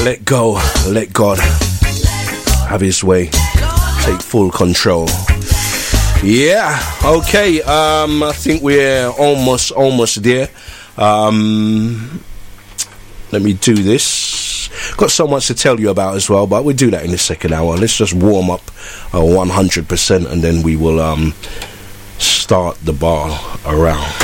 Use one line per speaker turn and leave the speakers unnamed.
Let go, let God have his way, take full control. Yeah, okay, I think we're almost there. Let me do this. Got so much to tell you about as well, but we'll do that in the second hour. Let's just warm up 100% and then we will start the bar around.